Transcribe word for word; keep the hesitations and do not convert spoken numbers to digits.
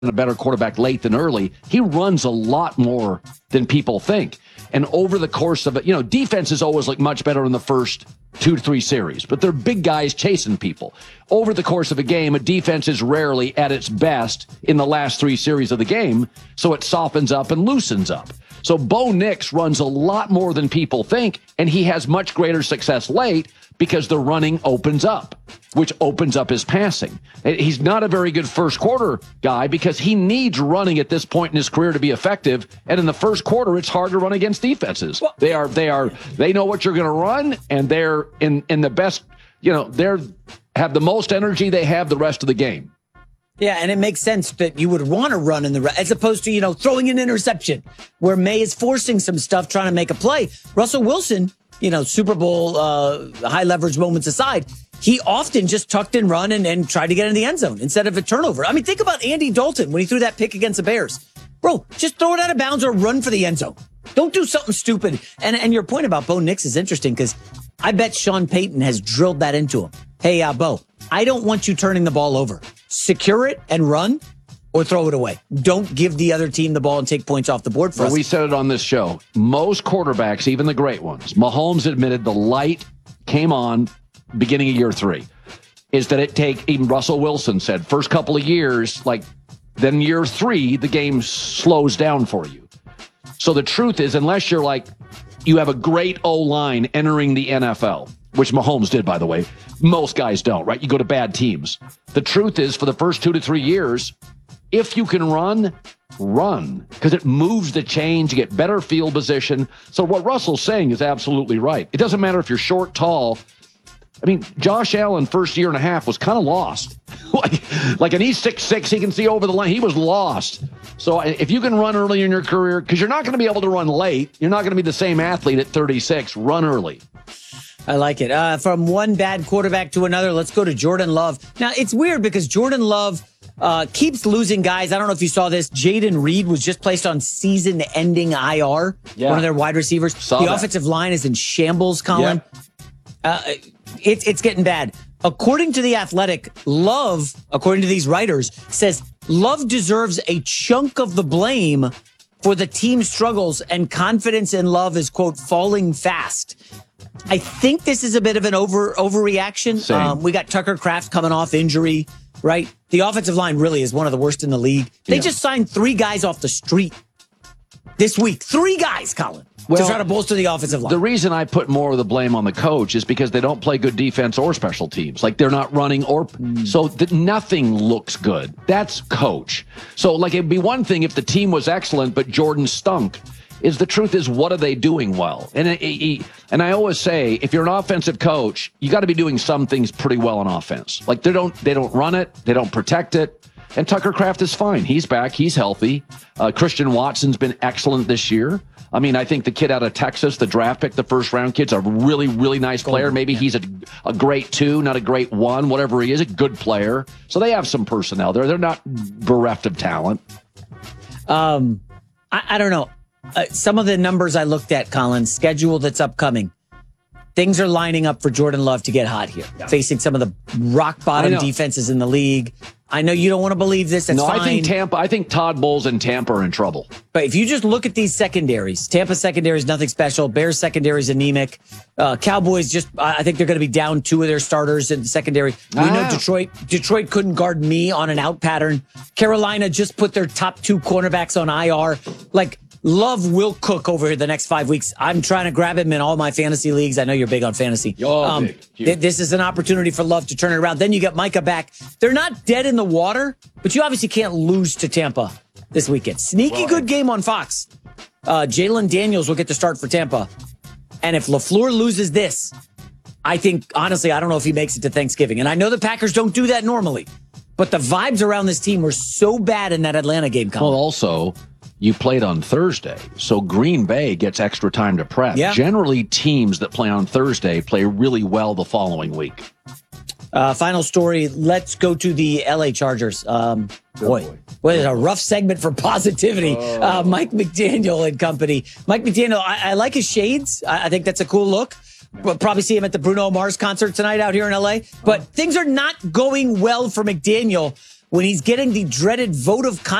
a better quarterback late than early. He runs a lot more than people think. And over the course of it, you know, defenses always look much better in the first two to three series, but they're big guys chasing people. Over the course of a game, a defense is rarely at its best in the last three series of the game, so it softens up and loosens up. So Bo Nix runs a lot more than people think, and he has much greater success late because the running opens up, which opens up his passing. He's not a very good first quarter guy because he needs running at this point in his career to be effective. And in the first quarter, it's hard to run against defenses. Well, they are, they are, they know what you're going to run, and they're in, in the best, you know, they're have the most energy they have the rest of the game. Yeah, and it makes sense that you would want to run in the, as opposed to, you know, throwing an interception where May is forcing some stuff, trying to make a play. Russell Wilson, you know, Super Bowl uh, high leverage moments aside, he often just tucked and run and, and tried to get in the end zone instead of a turnover. I mean, think about Andy Dalton when he threw that pick against the Bears. Bro, just throw it out of bounds or run for the end zone. Don't do something stupid. And and your point about Bo Nix is interesting because I bet Sean Payton has drilled that into him. Hey, uh, Bo, I don't want you turning the ball over. Secure it and run, or throw it away. Don't give the other team the ball and take points off the board for well, us. We said it on this show. Most quarterbacks, even the great ones, Mahomes admitted the light came on beginning of year three, is that it take, even Russell Wilson said, first couple of years, like then year three, the game slows down for you. So the truth is, unless you're like, you have a great O-line entering the N F L, which Mahomes did, by the way. Most guys don't, right? You go to bad teams. The truth is, for the first two to three years, if you can run, run, because it moves the chains. You get better field position. So what Russell's saying is absolutely right. It doesn't matter if you're short, tall. I mean, Josh Allen, first year and a half, was kind of lost. like, like, and he's six six, he can see over the line. He was lost. So if you can run early in your career, because you're not going to be able to run late, you're not going to be the same athlete at thirty-six, run early. I like it. Uh, from one bad quarterback to another, let's go to Jordan Love. Now, it's weird because Jordan Love uh, keeps losing guys. I don't know if you saw this. Jaden Reed was just placed on season-ending I R, yeah. one of their wide receivers. Saw the that. Offensive line is in shambles, Colin. Yep. Uh, it, it's getting bad. According to The Athletic, Love, according to these writers, says Love deserves a chunk of the blame for the team's struggles, and confidence in Love is, quote, falling fast. I think this is a bit of an over overreaction. Um, we got Tucker Kraft coming off injury, right? The offensive line really is one of the worst in the league. They yeah. just signed three guys off the street this week. Three guys, Colin, well, to try to bolster the offensive line. The reason I put more of the blame on the coach is because they don't play good defense or special teams. Like, they're not running or mm. so that nothing looks good. That's coach. So, like, it'd be one thing if the team was excellent, but Jordan stunk. Is the truth is, what are they doing well? And it, it, and I always say, if you're an offensive coach, you got to be doing some things pretty well on offense. Like, they don't they don't run it, they don't protect it. And Tucker Kraft is fine. He's back. He's healthy. Uh, Christian Watson's been excellent this year. I mean, I think the kid out of Texas, the draft pick, the first round kid's a really, really nice player. Maybe he's a, a great two, not a great one, whatever he is, a good player. So they have some personnel there. They're not bereft of talent. Um, I, I don't know. Uh, some of the numbers I looked at, Colin, schedule that's upcoming, things are lining up for Jordan Love to get hot here, yeah. facing some of the rock bottom defenses in the league. I know you don't want to believe this. That's no, fine. I think Tampa, I think Todd Bowles and Tampa are in trouble. But if you just look at these secondaries, Tampa secondary is nothing special. Bears secondary is anemic. Uh, Cowboys just, I think they're going to be down two of their starters in the secondary. We ah. know Detroit, Detroit couldn't guard me on an out pattern. Carolina just put their top two cornerbacks on I R. Like, Love will cook over the next five weeks. I'm trying to grab him in all my fantasy leagues. I know you're big on fantasy. You're um, big. Th- this is an opportunity for Love to turn it around. Then you get Micah back. They're not dead in the water, but you obviously can't lose to Tampa this weekend. Sneaky well, good game on Fox. Uh, Jalen Daniels will get the start for Tampa. And if LaFleur loses this, I think, honestly, I don't know if he makes it to Thanksgiving. And I know the Packers don't do that normally, but the vibes around this team were so bad in that Atlanta game. Colin. Well, also, you played on Thursday, so Green Bay gets extra time to prep. Yeah. Generally, teams that play on Thursday play really well the following week. Uh, final story. Let's go to the L A Chargers. Um, boy, boy. What is a rough segment for positivity. Oh. Uh, Mike McDaniel and company. Mike McDaniel, I, I like his shades. I, I think that's a cool look. We'll probably see him at the Bruno Mars concert tonight out here in L A. But things are not going well for McDaniel. when he's getting the dreaded vote of confidence